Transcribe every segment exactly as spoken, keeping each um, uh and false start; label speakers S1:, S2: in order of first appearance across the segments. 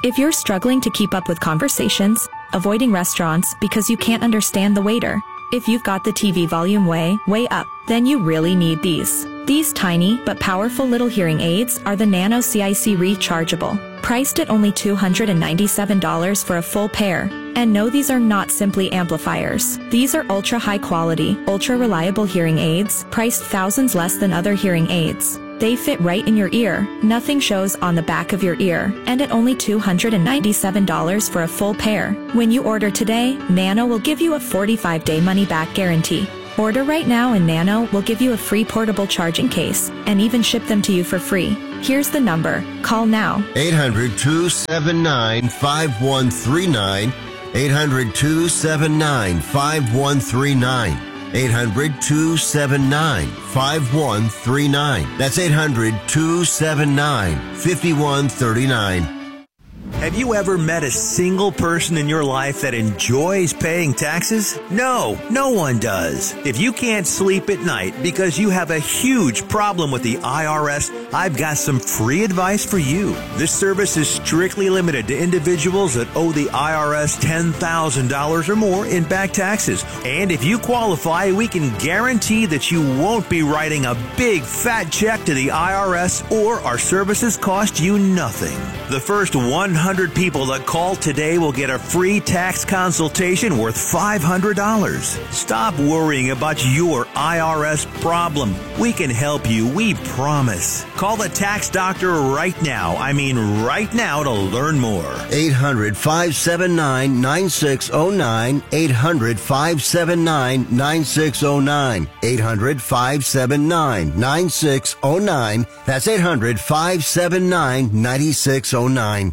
S1: If you're struggling to keep up with conversations, avoiding restaurants because you can't understand the waiter, if you've got the T V volume way, way up, then you really need these. These tiny but powerful little hearing aids are the Nano C I C Rechargeable, priced at only two hundred ninety-seven dollars for a full pair. And no, these are not simply amplifiers. These are ultra high quality, ultra reliable hearing aids, priced thousands less than other hearing aids. They fit right in your ear, nothing shows on the back of your ear, and at only two hundred ninety-seven dollars for a full pair. When you order today, Nano will give you a forty-five day money-back guarantee. Order right now and Nano will give you a free portable charging case, and even ship them to you for free. Here's the number. Call now.
S2: eight hundred, two seven nine, five one three nine. eight hundred, two seven nine, five one three nine. eight hundred, two seven nine, five one three nine. That's eight hundred, two seven nine, five one three nine.
S3: Have you ever met a single person in your life that enjoys paying taxes? No, no one does. If you can't sleep at night because you have a huge problem with the I R S, I've got some free advice for you. This service is strictly limited to individuals that owe the I R S ten thousand dollars or more in back taxes. And if you qualify, we can guarantee that you won't be writing a big fat check to the I R S, or our services cost you nothing. The first one hundred people that call today will get a free tax consultation worth five hundred dollars. Stop worrying about your I R S problem. We can help you, we promise. Call the tax doctor right now. I mean right now to learn more.
S2: eight hundred, five seven nine, nine six zero nine. eight hundred, five seven nine, nine six zero nine. eight hundred, five seven nine, nine six zero nine. That's eight hundred, five seven nine, nine six zero nine.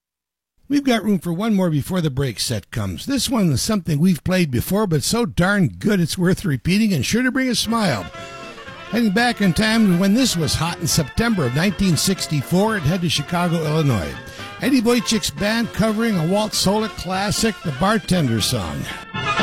S4: We've got room for one more before the break set comes. This one is something we've played before, but so darn good it's worth repeating and sure to bring a smile. Heading back in time when this was hot in September of nineteen sixty-four, it head to Chicago, Illinois. Eddie Wojcik's band covering a Walt Solek classic, The Bartender Song.